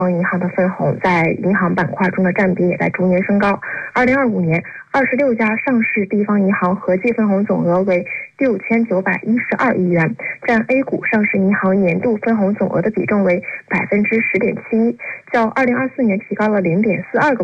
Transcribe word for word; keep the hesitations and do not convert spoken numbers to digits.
银行的分红在银行板块中的占比也在逐年升高。二零二五年，二十六家上市地方银行合计分红总额为六千九百一十二亿元，占 A 股上市银行年度分红总额的比重为百分之十点七一，较二零二四年提高了零点四二个